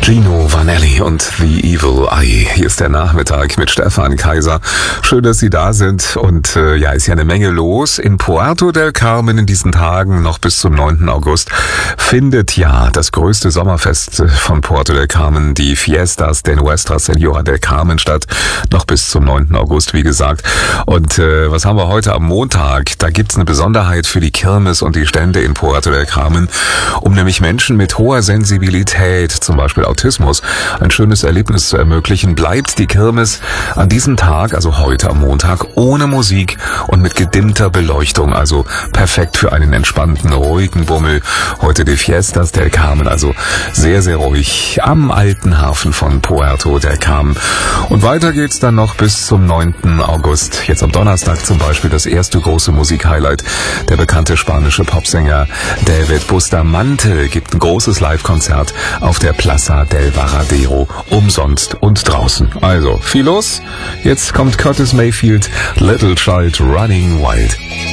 Gino Vanelli und The Evil Eye. Hier ist der Nachmittag mit Stefan Kaiser. Schön, dass Sie da sind. Und ist ja eine Menge los. In Puerto del Carmen in diesen Tagen, noch bis zum 9. August, findet ja das größte Sommerfest von Puerto del Carmen, die Fiestas de Nuestra Señora del Carmen, statt. Noch bis zum 9. August, wie gesagt. Und was haben wir heute am Montag? Da gibt's eine Besonderheit für die Kirmes und die Stände in Puerto del Carmen, um nämlich Menschen mit hoher Sensibilität, zum Beispiel Autismus, ein schönes Erlebnis zu ermöglichen, bleibt die Kirmes an diesem Tag, also heute am Montag, ohne Musik und mit gedimmter Beleuchtung, also perfekt für einen entspannten, ruhigen Bummel. Heute die Fiestas del Carmen, also sehr, sehr ruhig am alten Hafen von Puerto del Carmen. Und weiter geht's dann noch bis zum 9. August. Jetzt am Donnerstag zum Beispiel das erste große Musikhighlight. Der bekannte spanische Popsänger David Bustamante gibt ein großes Live-Konzert auf der Plaza del Varadero, umsonst und draußen. Also, viel los. Jetzt kommt Curtis Mayfield, Little Child Running Wild.